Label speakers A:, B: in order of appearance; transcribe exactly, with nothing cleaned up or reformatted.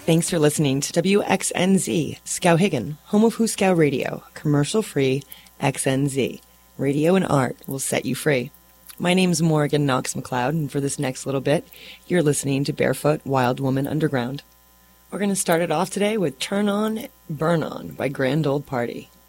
A: Thanks for listening to W X N Z, Skowhegan, home of Huskow Radio, commercial-free X N Z. Radio and art will set you free. My name's Morgan Knox McLeod, and for this next little bit, you're listening to Barefoot Wild Woman Underground. We're going to start it off today with Turn On, Burn On by Grand Old Party.